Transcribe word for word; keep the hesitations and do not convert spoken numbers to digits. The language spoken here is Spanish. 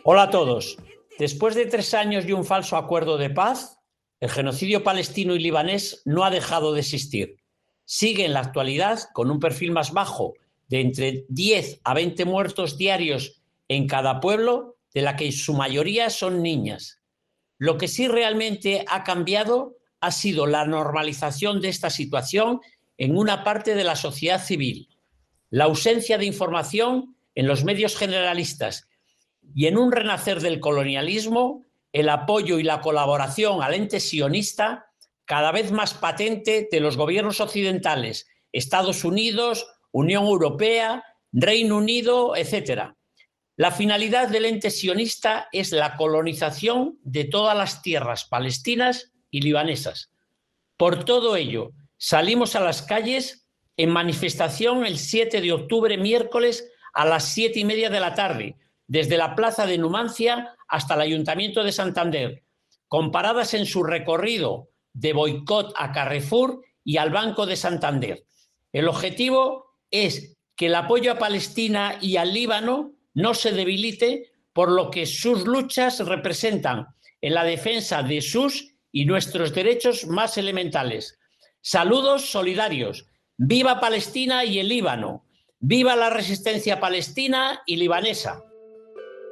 Hola a todos. Después de tres años y un falso acuerdo de paz, el genocidio palestino y libanés no ha dejado de existir. Sigue en la actualidad con un perfil más bajo, de entre diez a veinte muertos diarios en cada pueblo, de la que su mayoría son niñas. Lo que sí realmente ha cambiado ha sido la normalización de esta situación en una parte de la sociedad civil, la ausencia de información en los medios generalistas y, en un renacer del colonialismo, el apoyo y la colaboración al ente sionista cada vez más patente de los gobiernos occidentales, Estados Unidos, Unión Europea, Reino Unido, etcétera. La finalidad del ente sionista es la colonización de todas las tierras palestinas y libanesas. Por todo ello, salimos a las calles en manifestación el siete de octubre, miércoles, a las siete y media de la tarde, desde la plaza de Numancia hasta el Ayuntamiento de Santander, con paradas en su recorrido de boicot a Carrefour y al Banco de Santander. El objetivo es que el apoyo a Palestina y al Líbano no se debilite, por lo que sus luchas representan en la defensa de sus y nuestros derechos más elementales. Saludos solidarios. ¡Viva Palestina y el Líbano! ¡Viva la resistencia palestina y libanesa!